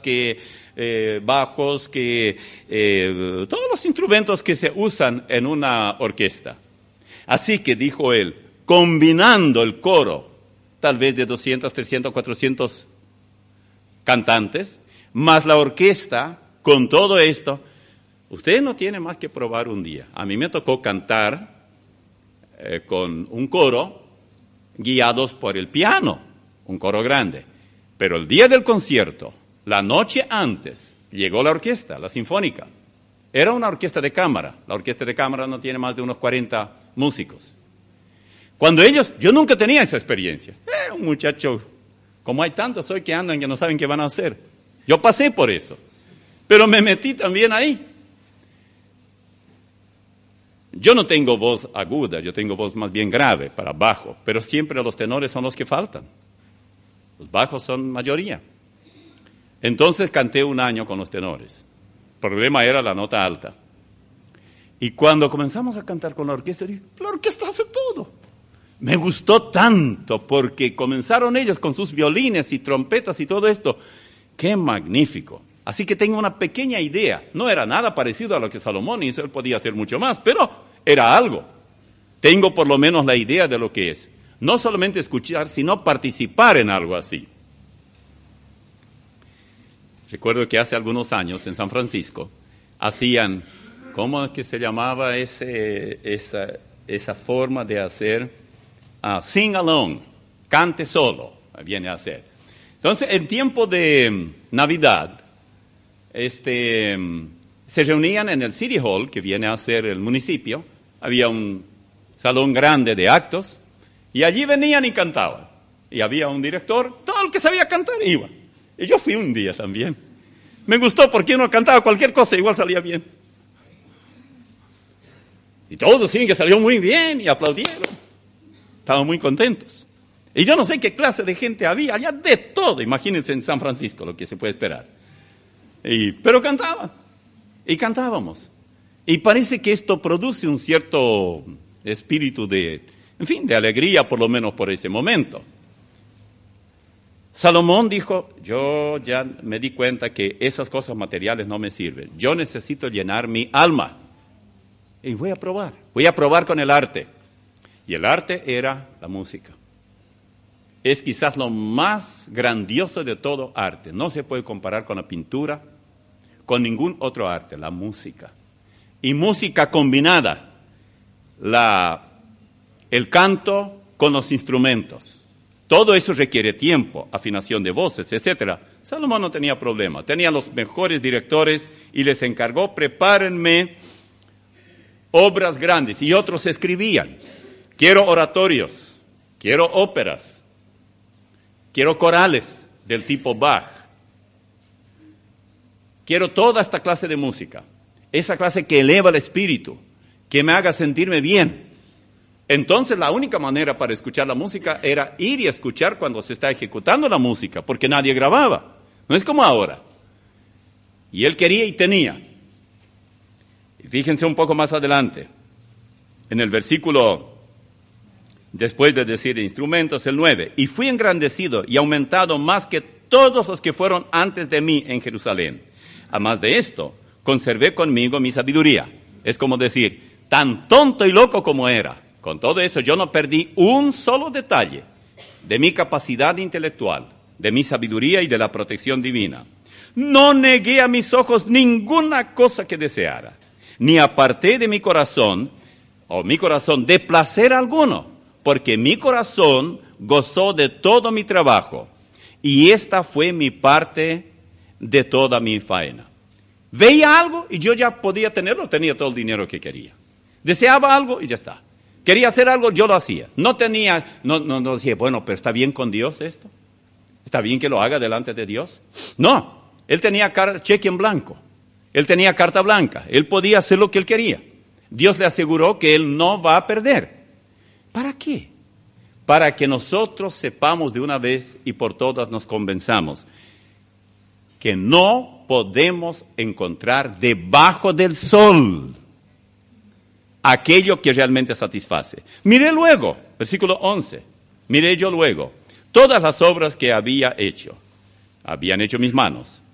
bajos, todos los instrumentos que se usan en una orquesta. Así que, dijo él, combinando el coro, tal vez de 200, 300, 400 cantantes, más la orquesta, con todo esto, usted no tiene más que probar un día. A mí me tocó cantar con un coro guiados por el piano, un coro grande. Pero el día del concierto, la noche antes, llegó la orquesta, la sinfónica. Era una orquesta de cámara. La orquesta de cámara no tiene más de unos 40 músicos. Cuando yo nunca tenía esa experiencia. Un muchacho, como hay tantos hoy que andan que no saben qué van a hacer. Yo pasé por eso, pero me metí también ahí. Yo no tengo voz aguda, yo tengo voz más bien grave, para bajo, pero siempre los tenores son los que faltan. Los bajos son mayoría. Entonces canté un año con los tenores. El problema era la nota alta. Y cuando comenzamos a cantar con la orquesta, dije, la orquesta hace todo. Me gustó tanto porque comenzaron ellos con sus violines y trompetas y todo esto. ¡Qué magnífico! Así que tengo una pequeña idea. No era nada parecido a lo que Salomón hizo, él podía hacer mucho más, pero era algo. Tengo por lo menos la idea de lo que es. No solamente escuchar, sino participar en algo así. Recuerdo que hace algunos años en San Francisco hacían, ¿cómo es que se llamaba esa forma de hacer? Sing alone, cante solo, viene a ser. Entonces, en tiempo de Navidad, se reunían en el City Hall, que viene a ser el municipio. Había un salón grande de actos, y allí venían y cantaban. Y había un director, todo el que sabía cantar iba. Y yo fui un día también. Me gustó porque uno cantaba cualquier cosa, igual salía bien. Y todos decían que salió muy bien y aplaudieron. Estaban muy contentos. Y yo no sé qué clase de gente había, allá de todo. Imagínense en San Francisco lo que se puede esperar. Pero cantaban. Y cantábamos. Y parece que esto produce un cierto espíritu de alegría, por lo menos por ese momento. Salomón dijo, yo ya me di cuenta que esas cosas materiales no me sirven. Yo necesito llenar mi alma. Y voy a probar con el arte. Y el arte era la música. Es quizás lo más grandioso de todo arte. No se puede comparar con la pintura, con ningún otro arte, la música. Y música combinada, el canto con los instrumentos. Todo eso requiere tiempo, afinación de voces, etc. Salomón no tenía problema, tenía los mejores directores y les encargó, prepárenme obras grandes. Y otros escribían, quiero oratorios, quiero óperas, quiero corales del tipo Bach, quiero toda esta clase de música, esa clase que eleva el espíritu, que me haga sentirme bien. Entonces la única manera para escuchar la música era ir y escuchar cuando se está ejecutando la música, porque nadie grababa, no es como ahora. Y él quería y tenía. Y fíjense un poco más adelante, en el versículo, después de decir instrumentos, el 9, y fui engrandecido y aumentado más que todos los que fueron antes de mí en Jerusalén. Además de esto, conservé conmigo mi sabiduría. Es como decir, tan tonto y loco como era, con todo eso yo no perdí un solo detalle de mi capacidad intelectual, de mi sabiduría y de la protección divina. No negué a mis ojos ninguna cosa que deseara, ni aparté de mi corazón de placer alguno, porque mi corazón gozó de todo mi trabajo, y esta fue mi parte de toda mi faena. Veía algo y yo ya podía tenerlo, tenía todo el dinero que quería. Deseaba algo y ya está. Quería hacer algo, yo lo hacía. No decía, bueno, pero ¿está bien con Dios esto? ¿Está bien que lo haga delante de Dios? No, él tenía cheque en blanco. Él tenía carta blanca. Él podía hacer lo que él quería. Dios le aseguró que él no va a perder. ¿Para qué? Para que nosotros sepamos de una vez y por todas nos convenzamos que no podemos encontrar debajo del sol aquello que realmente satisface. Miré luego, versículo 11, miré yo luego, todas las obras que habían hecho mis manos,